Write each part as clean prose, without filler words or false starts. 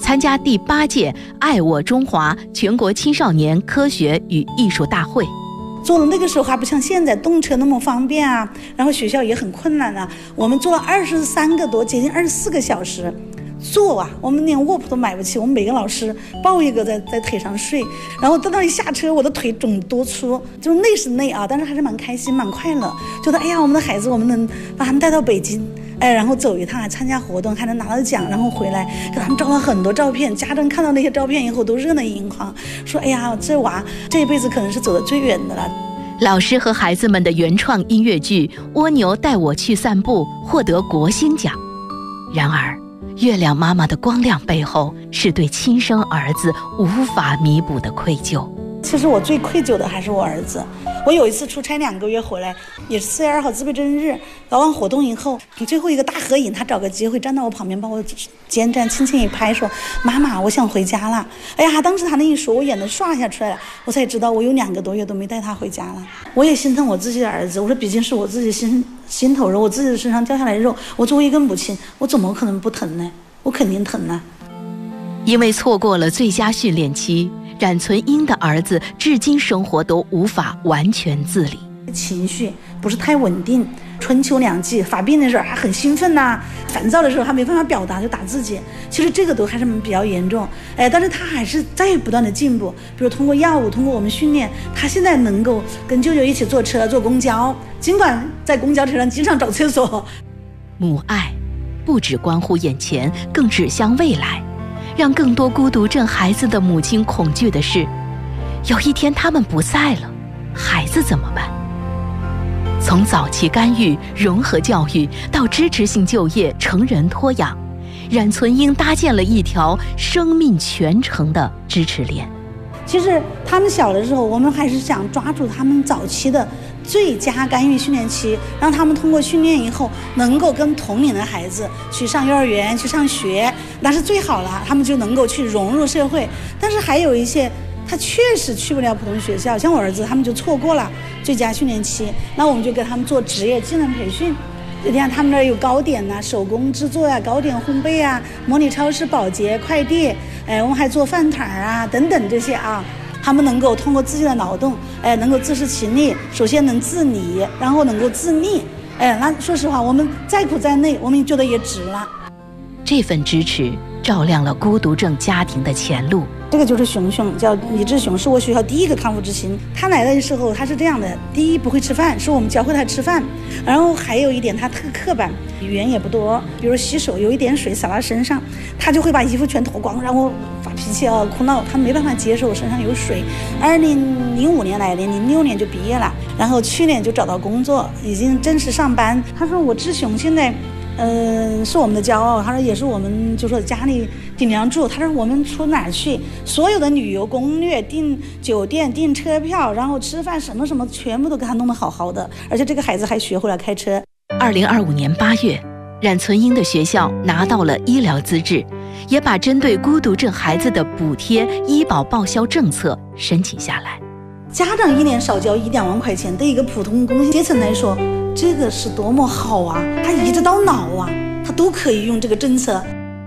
参加第8届爱我中华全国青少年科学与艺术大会。 做了那个时候还不像现在动车那么方便啊，然后学校也很困难啊。我们做了23个多，接近24个小时做啊，我们连卧铺都买不起，我们每个老师抱一个在腿上睡，然后到那里下车，我的腿肿多粗，就是累是累啊，但是还是蛮开心蛮快乐，觉得哎呀，我们的孩子我们能把他们带到北京，然后走一趟，还参加活动，还能拿到奖，然后回来给他们照了很多照片，家长看到那些照片以后都热泪盈眶，说哎呀，这娃这一辈子可能是走得最远的了。 老师和孩子们的原创音乐剧《蜗牛带我去散步》获得国星奖。然而月亮妈妈的光亮背后是对亲生儿子无法弥补的愧疚。 其实我最愧疚的还是我儿子。我有一次出差2个月回来，也是4月2号自闭症日，搞完活动以后，最后一个大合影，他找个机会站到我旁边，把我肩站轻轻一拍，说妈妈我想回家了。哎呀，当时他那一说，我眼泪唰下出来了，我才知道我有2个多月都没带他回家了。我也心疼我自己的儿子，我说毕竟是我自己心头肉，我自己的身上掉下来的肉，我作为一个母亲，我怎么可能不疼呢？我肯定疼啊。 因为错过了最佳训练期，冉存英的儿子至今生活都无法完全自理， 情绪不是太稳定，春秋2季发病的时候还很兴奋呐，烦躁的时候还没办法表达就打自己，其实这个都还是比较严重，但是他还是在不断的进步，比如通过药物，通过我们训练，他现在能够跟舅舅一起坐车坐公交，尽管在公交车上经常找厕所。 母爱不只关乎眼前，更指向未来。让更多孤独症孩子的母亲恐惧的是，有一天他们不在了，孩子怎么办？从早期干预、融合教育到支持性就业、成人托养，冉存英搭建了一条生命全程的支持链。 其实他们小的时候，我们还是想抓住他们早期的最佳干预训练期，让他们通过训练以后能够跟同龄的孩子去上幼儿园去上学，那是最好了，他们就能够去融入社会。但是还有一些他确实去不了普通学校，像我儿子他们就错过了最佳训练期，那我们就给他们做职业技能培训。你看他们那儿有糕点啊，手工制作啊，糕点烘焙啊，模拟超市保洁快递，我们还做饭团啊等等这些啊，他们能够通过自己的劳动，能够自食其力，首先能自理，然后能够自立，那说实话，我们再苦再累，我们觉得也值了。 这份支持照亮了孤独症家庭的前路。 这个就是熊熊，叫李志雄，是我学校第一个康复之星。他来的时候他是这样的，第一不会吃饭，是我们教会他吃饭，然后还有一点他特刻板，语言也不多，比如洗手有一点水洒到身上，他就会把衣服全脱光，然后发脾气啊哭闹，他没办法接受身上有水。2005年来的，06年就毕业了，然后去年就找到工作，已经正式上班。他说我志雄现在是我们的骄傲，他说也是我们就说家里顶梁柱。他说我们出哪儿去，所有的旅游攻略、订酒店、订车票，然后吃饭什么什么，全部都给他弄得好好的，而且这个孩子还学会了开车。 2025年8月，冉存英的学校拿到了医疗资质，也把针对孤独症孩子的补贴医保报销政策申请下来。 家长1年少交1-2万块钱，对一个普通工薪阶层来说，这个是多么好啊！他一直到老啊，他都可以用这个政策。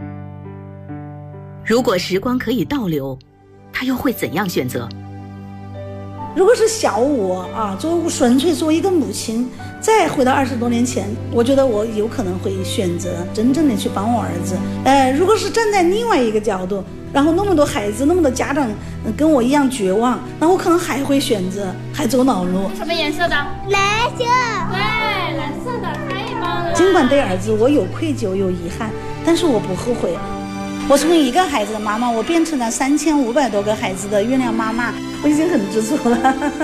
如果时光可以倒流，他又会怎样选择？ 如果是小我啊，纯粹作为一个母亲，再回到20多年前，我觉得我有可能会选择真正的去帮我儿子。如果是站在另外一个角度，然后那么多孩子，那么多家长跟我一样绝望，那我可能还会选择还走老路。 什么颜色的？蓝色。对，蓝色的，太棒了。 尽管对儿子我有愧疚有遗憾，但是我不后悔。我从一个孩子的妈妈，我变成了3500多个孩子的月亮妈妈，我已经很知足了。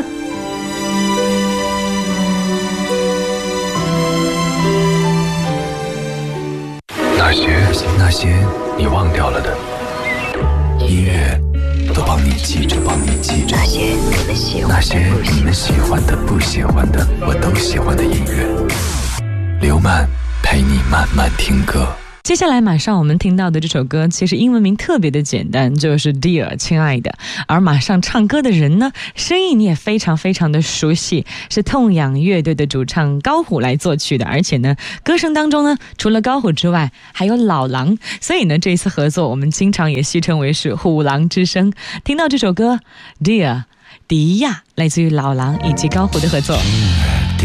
那些你忘掉了的音乐，都帮你记着。那些你们喜欢的、不喜欢的，我都喜欢的音乐。刘曼陪你慢慢听歌。 接下来马上我们听到的这首歌其实英文名特别的简单，就是 Dear 亲爱的，而马上唱歌的人呢，声音你也非常非常的熟悉，是痛仰乐队的主唱高虎来作曲的，而且呢歌声当中呢除了高虎之外还有老狼，所以呢这一次合作我们经常也戏称为是虎狼之声。听到这首歌 Dear 迪亚，来自于老狼以及高虎的合作。